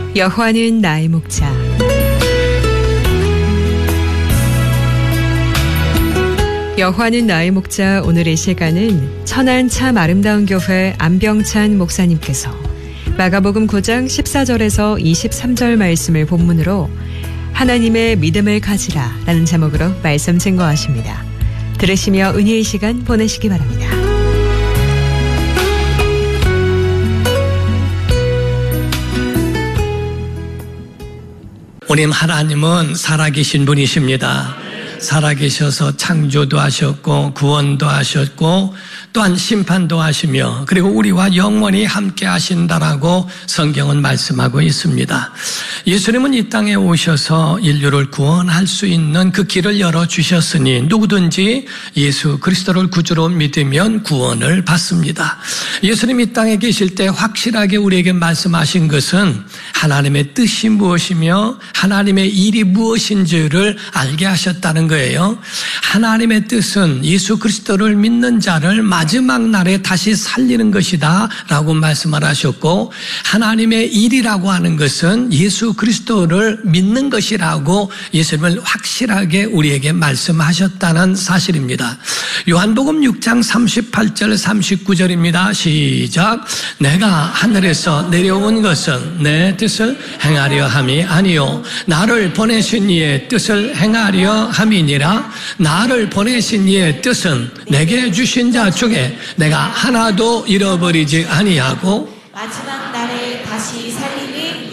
여호와는 나의 목자. 여호와는 나의 목자. 오늘의 시간은 천안 참 아름다운 교회 안병찬 목사님께서 마가복음 9장 14절에서 23절 말씀을 본문으로 하나님의 믿음을 가지라 라는 제목으로 말씀 증거하십니다. 들으시며 은혜의 시간 보내시기 바랍니다. 우리 하나님은 살아계신 분이십니다. 살아계셔서 창조도 하셨고 구원도 하셨고 또한 심판도 하시며 그리고 우리와 영원히 함께 하신다라고 성경은 말씀하고 있습니다. 예수님은 이 땅에 오셔서 인류를 구원할 수 있는 그 길을 열어주셨으니 누구든지 예수 그리스도를 구주로 믿으면 구원을 받습니다. 예수님 이 땅에 계실 때 확실하게 우리에게 말씀하신 것은 하나님의 뜻이 무엇이며 하나님의 일이 무엇인지를 알게 하셨다는 거예요. 하나님의 뜻은 예수 그리스도를 믿는 자를 마지막 날에 다시 살리는 것이다 라고 말씀을 하셨고, 하나님의 일이라고 하는 것은 예수 그리스도를 믿는 것이라고 예수님을 확실하게 우리에게 말씀하셨다는 사실입니다. 요한복음 6장 38절 39절입니다. 시작. 내가 하늘에서 내려온 것은 내 뜻을 행하려 함이 아니요 나를 보내신 이의 뜻을 행하려 함이니라. 나를 보내신 이의 뜻은 내게 주신 자 중에 내가 하나도 잃어버리지 아니하고 마지막 날에 다시 살리는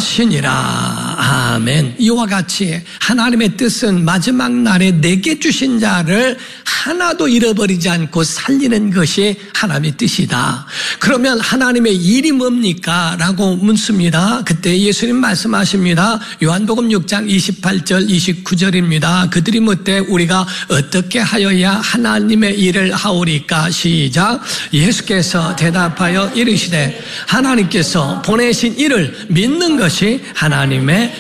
이것이니라. 아멘. 이와 같이 하나님의 뜻은 마지막 날에 내게 주신 자를 하나도 잃어버리지 않고 살리는 것이 하나님의 뜻이다. 그러면 하나님의 일이 뭡니까? 라고 묻습니다. 그때 예수님 말씀하십니다. 요한복음 6장 28절 29절입니다. 그들이 묻되 우리가 어떻게 하여야 하나님의 일을 하오리까? 시작. 예수께서 대답하여 이르시되 하나님께서 보내신 이를 믿는 것이 하나님의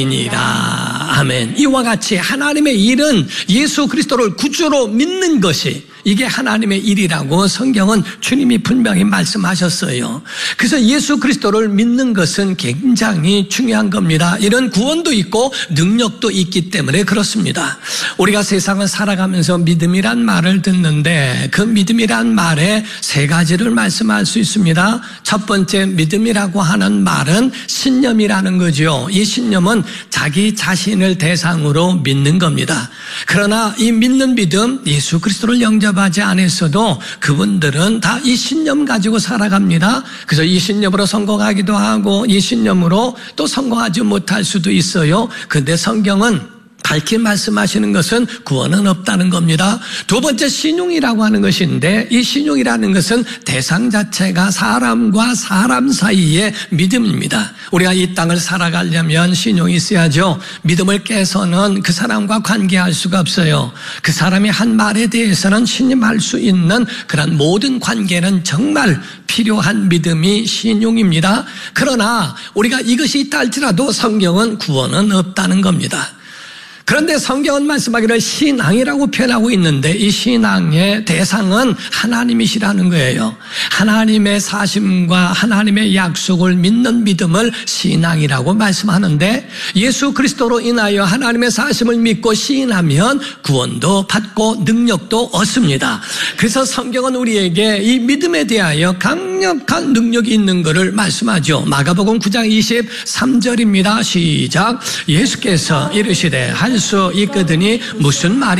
일이니라. 아멘. 이와 같이 하나님의 일은 예수 그리스도를 구주로 믿는 것이, 이게 하나님의 일이라고 성경은 주님이 분명히 말씀하셨어요. 그래서 예수 그리스도를 믿는 것은 굉장히 중요한 겁니다. 이런 구원도 있고 능력도 있기 때문에 그렇습니다. 우리가 세상을 살아가면서 믿음이란 말을 듣는데 그 믿음이란 말에 세 가지를 말씀할 수 있습니다. 첫 번째, 믿음이라고 하는 말은 신념이라는 거죠. 이 신념은 자기 자신을 대상으로 믿는 겁니다. 그러나 이 믿는 믿음, 예수 그리스도를 영접하지 않았어도 그분들은 다 이 신념 가지고 살아갑니다. 그래서 이 신념으로 성공하기도 하고 이 신념으로 또 성공하지 못할 수도 있어요. 그런데 성경은 밝게 말씀하시는 것은 구원은 없다는 겁니다. 두 번째, 신용이라고 하는 것인데 이 신용이라는 것은 대상 자체가 사람과 사람 사이의 믿음입니다. 우리가 이 땅을 살아가려면 신용이 있어야죠. 믿음을 깨서는 그 사람과 관계할 수가 없어요. 그 사람이 한 말에 대해서는 신임할 수 있는 그런 모든 관계는 정말 필요한 믿음이 신용입니다. 그러나 우리가 이것이 있다 할지라도 성경은 구원은 없다는 겁니다. 그런데 성경은 말씀하기를 신앙이라고 표현하고 있는데 이 신앙의 대상은 하나님이시라는 거예요. 하나님의 사심과 하나님의 약속을 믿는 믿음을 신앙이라고 말씀하는데, 예수 그리스도로 인하여 하나님의 사심을 믿고 시인하면 구원도 받고 능력도 얻습니다. 그래서 성경은 우리에게 이 믿음에 대하여 강력한 능력이 있는 것을 말씀하죠. 마가복음 9장 23절입니다. 시작. 예수께서 이르시되 할 수 있거든이 무슨 말이